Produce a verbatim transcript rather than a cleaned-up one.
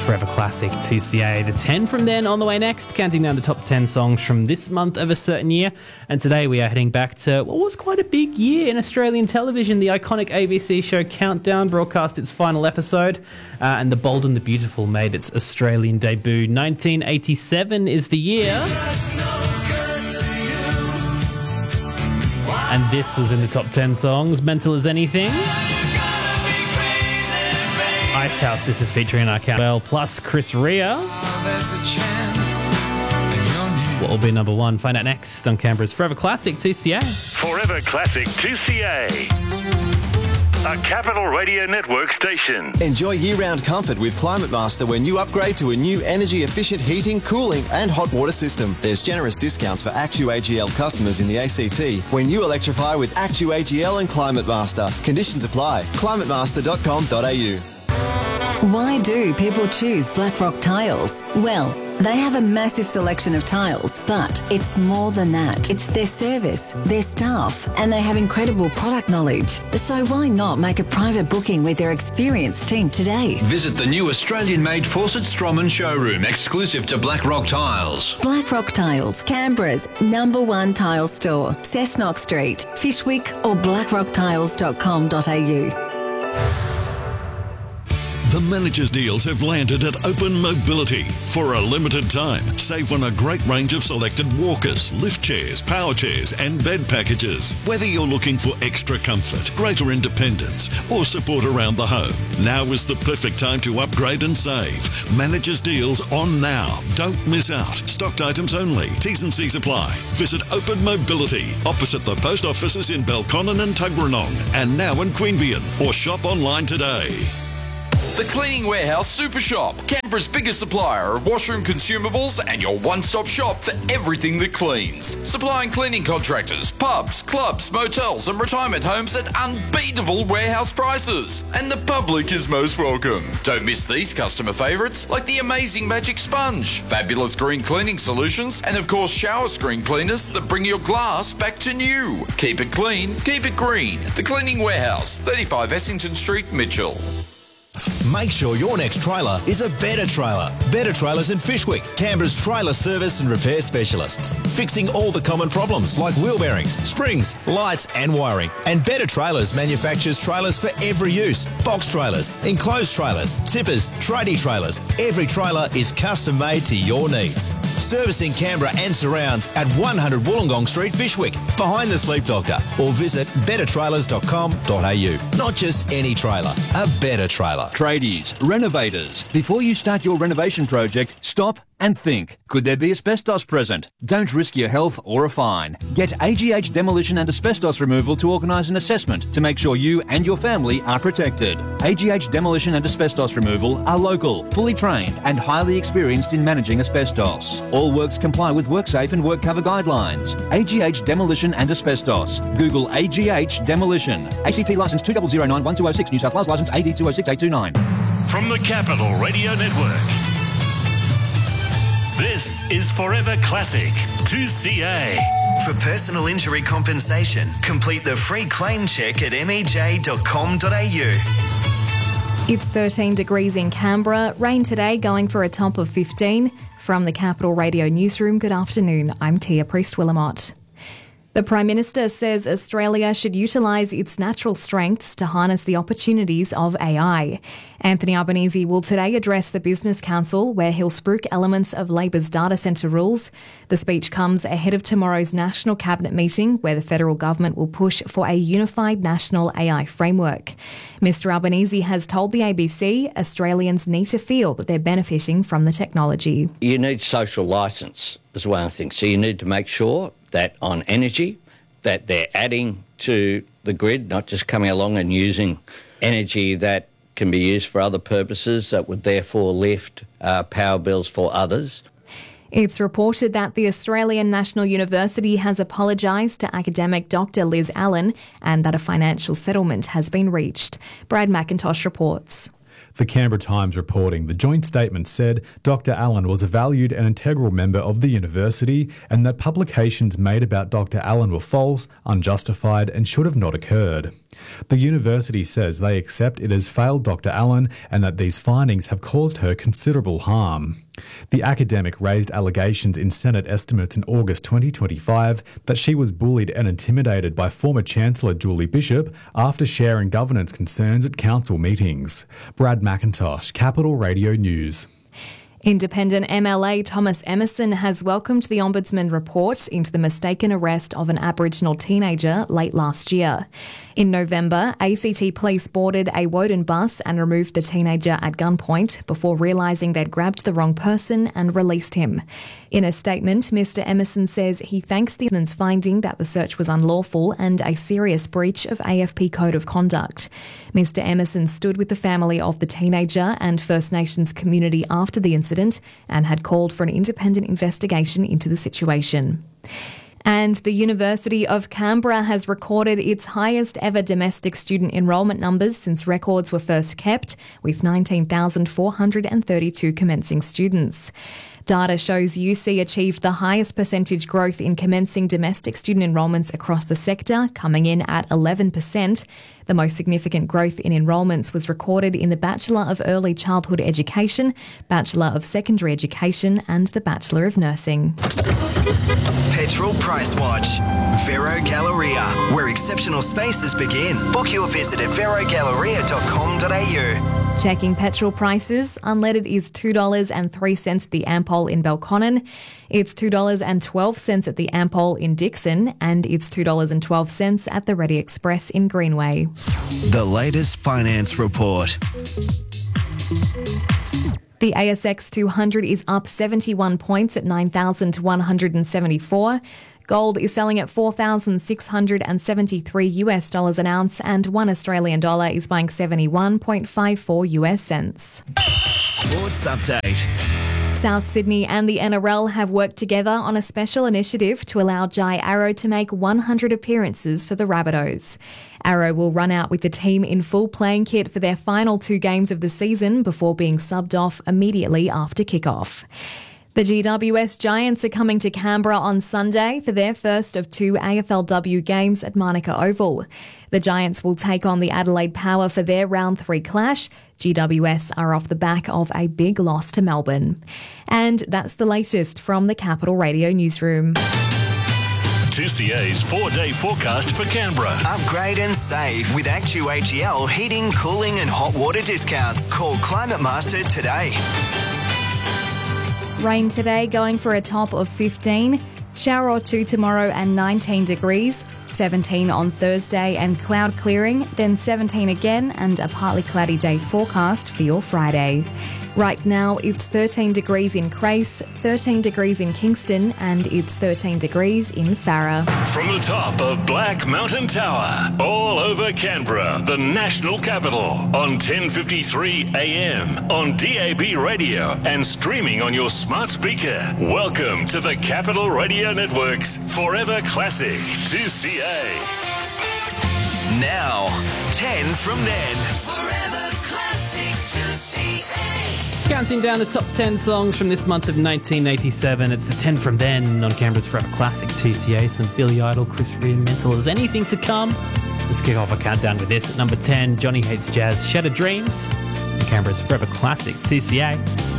Forever Classic two C A. The ten from then on the way next, counting down the top ten songs from this month of a certain year. And today we are heading back to what was quite a big year in Australian television. The iconic A B C show Countdown broadcast its final episode, uh, and The Bold and the Beautiful made its Australian debut. nineteen eighty-seven is the year. And this was in the top ten songs. Mental as Anything. Icehouse, this is featuring our count. Well, plus Chris Rea. What will be number one? Find out next on Canberra's Forever Classic two C A. Forever Classic two C A. A Capital Radio Network station. Enjoy year-round comfort with Climate Master when you upgrade to a new energy-efficient heating, cooling and hot water system. There's generous discounts for Actu A G L customers in the A C T when you electrify with Actu A G L and Climate Master. Conditions apply. climate master dot com dot a u. Why do people choose Blackrock Tiles? Well, they have a massive selection of tiles, but it's more than that. It's their service, their staff, and they have incredible product knowledge. So why not make a private booking with their experienced team today? Visit the new Australian-made Fawcett Stroman showroom, exclusive to Blackrock Tiles. Blackrock Tiles, Canberra's number one tile store. Cessnock Street, Fishwick or blackrock tiles dot com dot a u. The managers' deals have landed at Open Mobility. For a limited time, save on a great range of selected walkers, lift chairs, power chairs and bed packages. Whether you're looking for extra comfort, greater independence or support around the home, now is the perfect time to upgrade and save. Managers' deals on now. Don't miss out. Stocked items only. T's and C's apply. Visit Open Mobility, opposite the post offices in Belconnen and Tuggeranong, and now in Queanbeyan, or shop online today. The Cleaning Warehouse Super Shop, Canberra's biggest supplier of washroom consumables and your one-stop shop for everything that cleans. Supplying cleaning contractors, pubs, clubs, motels and retirement homes at unbeatable warehouse prices. And the public is most welcome. Don't miss these customer favourites like the amazing Magic Sponge, fabulous green cleaning solutions and of course shower screen cleaners that bring your glass back to new. Keep it clean, keep it green. The Cleaning Warehouse, thirty-five Essington Street, Mitchell. Make sure your next trailer is a Better Trailer. Better Trailers in Fishwick, Canberra's trailer service and repair specialists. Fixing all the common problems like wheel bearings, springs, lights and wiring. And Better Trailers manufactures trailers for every use. Box trailers, enclosed trailers, tippers, tradie trailers. Every trailer is custom made to your needs. Servicing Canberra and surrounds at one hundred Wollongong Street, Fishwick, behind the Sleep Doctor. Or visit better trailers dot com dot a u. Not just any trailer, a better trailer. Tradies, renovators. Before you start your renovation project, stop and think. Could there be asbestos present? Don't risk your health or a fine. Get A G H Demolition and Asbestos Removal to organise an assessment to make sure you and your family are protected. A G H Demolition and Asbestos Removal are local, fully trained and highly experienced in managing asbestos. All works comply with WorkSafe and WorkCover guidelines. A G H Demolition and Asbestos. Google A G H Demolition. A C T licence two zero zero nine one two zero six, New South Wales licence A D two zero six eight two nine. From the Capital Radio Network, this is Forever Classic two C A. For personal injury compensation, complete the free claim check at m e j dot com dot a u. It's thirteen degrees in Canberra. Rain today going for a top of fifteen. From the Capital Radio Newsroom, good afternoon. I'm Tia Priest-Willamott. The Prime Minister says Australia should utilise its natural strengths to harness the opportunities of A I. Anthony Albanese will today address the Business Council, where he'll spruik elements of Labor's data centre rules. The speech comes ahead of tomorrow's National Cabinet meeting, where the federal government will push for a unified national A I framework. Mister Albanese has told the A B C Australians need to feel that they're benefiting from the technology. You need social licence as one thing, so you need to make sure that on energy, that they're adding to the grid, not just coming along and using energy that can be used for other purposes that would therefore lift uh, power bills for others. It's reported that the Australian National University has apologised to academic Doctor Liz Allen and that a financial settlement has been reached. Brad McIntosh reports. The Canberra Times reporting the joint statement said Doctor Allen was a valued and integral member of the university and that publications made about Doctor Allen were false, unjustified and should have not occurred. The university says they accept it has failed Doctor Allen and that these findings have caused her considerable harm. The academic raised allegations in Senate estimates in August twenty twenty-five that she was bullied and intimidated by former Chancellor Julie Bishop after sharing governance concerns at council meetings. Brad McIntosh, Capital Radio News. Independent M L A Thomas Emerson has welcomed the Ombudsman report into the mistaken arrest of an Aboriginal teenager late last year. In November, A C T police boarded a Woden bus and removed the teenager at gunpoint before realising they'd grabbed the wrong person and released him. In a statement, Mister Emerson says he thanks the Ombudsman's finding that the search was unlawful and a serious breach of A F P Code of Conduct. Mister Emerson stood with the family of the teenager and First Nations community after the incident and had called for an independent investigation into the situation. And the University of Canberra has recorded its highest ever domestic student enrolment numbers since records were first kept, with nineteen thousand four hundred thirty-two commencing students. Data shows U C achieved the highest percentage growth in commencing domestic student enrolments across the sector, coming in at eleven percent. The most significant growth in enrolments was recorded in the Bachelor of Early Childhood Education, Bachelor of Secondary Education and the Bachelor of Nursing. Petrol Price Watch. Vero Galleria, where exceptional spaces begin. Book your visit at vero galleria dot com dot a u. Checking petrol prices, unleaded is two dollars and three cents at the Ampol in Belconnen. It's two dollars and twelve cents at the Ampol in Dixon, and it's two dollars and twelve cents at the Ready Express in Greenway. The latest finance report. The A S X two hundred is up seventy-one points at nine thousand one hundred seventy-four. Gold is selling at four thousand six hundred seventy-three US dollars an ounce, and one Australian dollar is buying seventy-one point five four US cents. Sports update. South Sydney and the N R L have worked together on a special initiative to allow Jai Arrow to make one hundred appearances for the Rabbitohs. Arrow will run out with the team in full playing kit for their final two games of the season before being subbed off immediately after kickoff. The G W S Giants are coming to Canberra on Sunday for their first of two A F L W games at Manuka Oval. The Giants will take on the Adelaide Power for their round three clash. G W S are off the back of a big loss to Melbourne. And that's the latest from the Capital Radio Newsroom. two C A's four-day forecast for Canberra. Upgrade and save with Actu A G L heating, cooling and hot water discounts. Call Climate Master today. Rain today, going for a top of fifteen. Shower or two tomorrow and nineteen degrees. seventeen on Thursday and cloud clearing, then seventeen again and a partly cloudy day forecast for your Friday. Right now it's thirteen degrees in Crace, thirteen degrees in Kingston and it's thirteen degrees in Farrer. From the top of Black Mountain Tower, all over Canberra, the national capital, on ten fifty-three A M, on D A B radio and streaming on your smart speaker. Welcome to the Capital Radio Network's Forever Classic two C A. Now, ten from then. Forever Classic two C A. Counting down the top ten songs from this month of nineteen eighty-seven. It's the ten from then on Canberra's Forever Classic two C A. Some Billy Idol, Chris Rea, Mental. Is anything to come? Let's kick off a countdown with this. At number ten, Johnny Hates Jazz, Shattered Dreams. On Canberra's Forever Classic two C A.